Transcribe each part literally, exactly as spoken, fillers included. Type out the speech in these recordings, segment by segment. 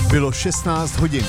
Bylo šestnáct hodin.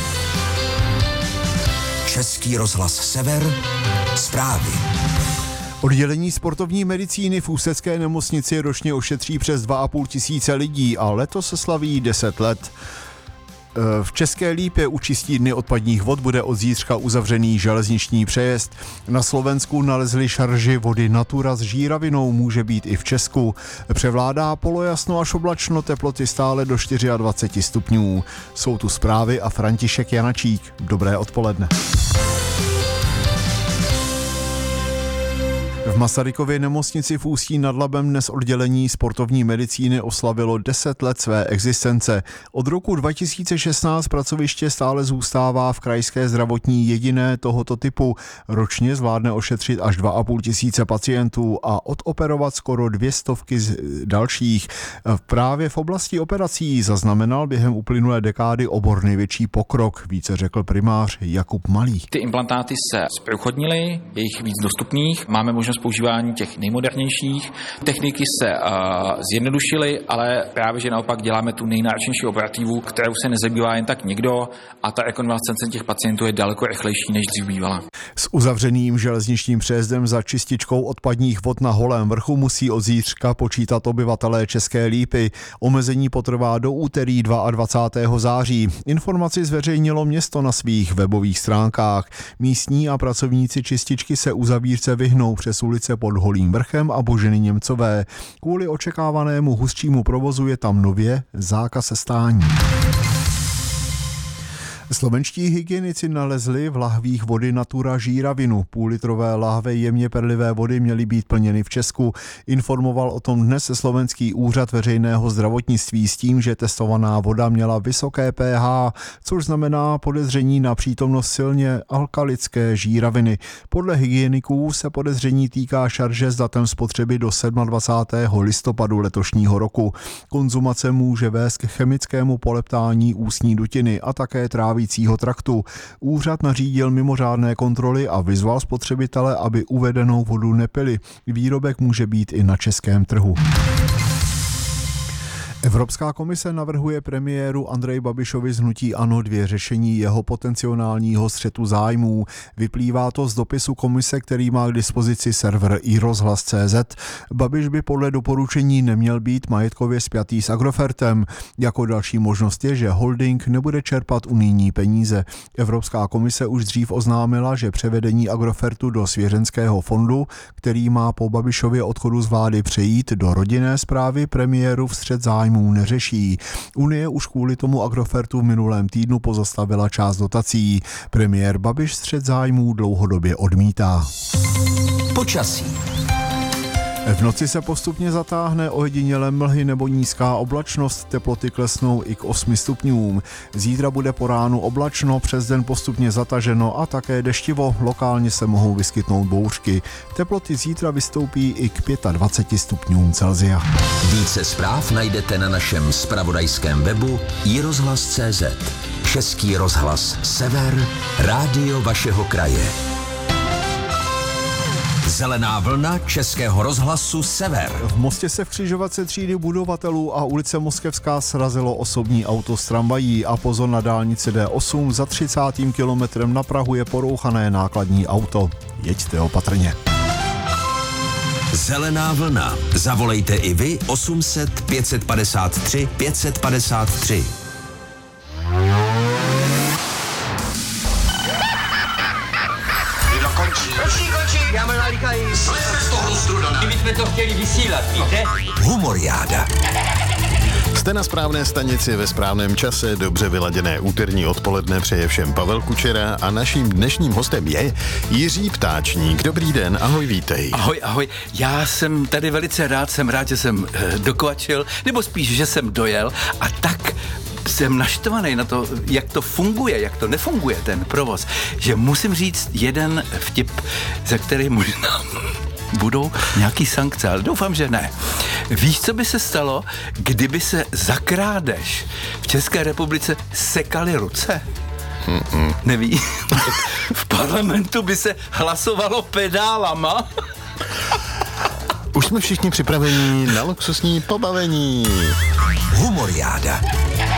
Český rozhlas Sever, zprávy. Oddělení sportovní medicíny v ústecké nemocnici ročně ošetří přes dva a půl tisíce lidí a letos se slaví deset let. V České Lípě u čistírny odpadních vod bude od zítřka uzavřený železniční přejezd. Na Slovensku nalezli šarži vody Natura s žíravinou, může být i v Česku. Převládá polojasno až oblačno, teploty stále do dvacet čtyři stupňů. Jsou tu zprávy a František Janačík. Dobré odpoledne. V Masarykově nemocnici v Ústí nad Labem dnes oddělení sportovní medicíny oslavilo deset let své existence. Od roku dva tisíce šestnáct pracoviště stále zůstává v krajské zdravotní jediné tohoto typu. Ročně zvládne ošetřit až dva a půl tisíce pacientů a odoperovat skoro dvě stovky z dalších. Právě v oblasti operací zaznamenal během uplynulé dekády obor největší pokrok, více řekl primář Jakub Malý. Ty implantáty se zprůchodnily, je jich víc dostupných, máme možnost používání těch nejmodernějších. Techniky se uh, zjednodušily, ale právě, že naopak děláme tu nejnáročnější operativu, kterou se nezabývá jen tak někdo a ta rekonvalescence těch pacientů je daleko rychlejší, než dřív bývala. S uzavřeným železničním přejezdem za čističkou odpadních vod na Holém vrchu musí od zítřka počítat obyvatelé České Lípy. Omezení potrvá do úterý dvacátého druhého září. Informaci zveřejnilo město na svých webových stránkách. Místní a pracovníci čističky se uzavírce vyhnou přes ulice pod Holým vrchem a Boženy Němcové. Kvůli očekávanému hustšímu provozu je tam nově zákaz stání. Slovenští hygienici nalezli v lahvích vody Natura žíravinu. Půllitrové lahve jemně perlivé vody měly být plněny v Česku. Informoval o tom dnes Slovenský úřad veřejného zdravotnictví s tím, že testovaná voda měla vysoké pH, což znamená podezření na přítomnost silně alkalické žíraviny. Podle hygieniků se podezření týká šarže s datem spotřeby do dvacátého sedmého listopadu letošního roku. Konzumace může vést k chemickému poleptání ústní dutiny a také trávy traktu. Úřad nařídil mimořádné kontroly a vyzval spotřebitele, aby uvedenou vodu nepili. Výrobek může být i na českém trhu. Evropská komise navrhuje premiéru Andreji Babišovi z hnutí ANO dvě řešení jeho potenciálního střetu zájmů. Vyplývá to z dopisu komise, který má k dispozici server i rozhlas tečka cé zet. Babiš by podle doporučení neměl být majetkově spjatý s Agrofertem. Jako další možnost je, že holding nebude čerpat unijní peníze. Evropská komise už dřív oznámila, že převedení Agrofertu do svěřenského fondu, který má po Babišově odchodu z vlády přejít do rodinné správy, premiéru v střet zájmů neřeší. Unie už kvůli tomu Agrofertu v minulém týdnu pozastavila část dotací. Premiér Babiš střet zájmů dlouhodobě odmítá. Počasí. V noci se postupně zatáhne ojedinělé mlhy nebo nízká oblačnost, teploty klesnou i k osmi stupňům. Zítra bude po ránu oblačno, přes den postupně zataženo a také deštivo, lokálně se mohou vyskytnout bouřky. Teploty zítra vystoupí i k dvaceti pěti stupňům Celsia. Více zpráv najdete na našem zpravodajském webu i rozhlas tečka cé zet. Český rozhlas Sever, rádio vašeho kraje. Zelená vlna Českého rozhlasu Sever. V Mostě se v křižovatce třídy budovatelů a ulice Moskevská srazilo osobní auto s tramvají a pozor na dálnici D osm, za třicátým kilometrem na Prahu je porouchané nákladní auto. Jeďte opatrně. Zelená vlna. Zavolejte i vy osm set pět padesát tři pět padesát tři. Já mám nalíkají. Slejte z toho strudaná. My jsme to chtěli vysílat, víte? Humoriáda. Jste na správné stanici ve správném čase, dobře vyladěné úterní odpoledne přeje všem Pavel Kučera a naším dnešním hostem je Jiří Ptáčník. Dobrý den, ahoj, vítej. Ahoj, ahoj, já jsem tady velice rád, jsem rád, že jsem eh, dokvačil, nebo spíš, že jsem dojel a tak jsem naštvaný na to, jak to funguje, jak to nefunguje ten provoz, že musím říct jeden vtip, za který možná budou nějaký sankce, ale doufám, že ne. Víš, co by se stalo, kdyby se za krádež v České republice sekaly ruce? Mm-mm. Neví? V parlamentu by se hlasovalo pedálama. Už jsme všichni připraveni na luxusní pobavení. Humoriáda.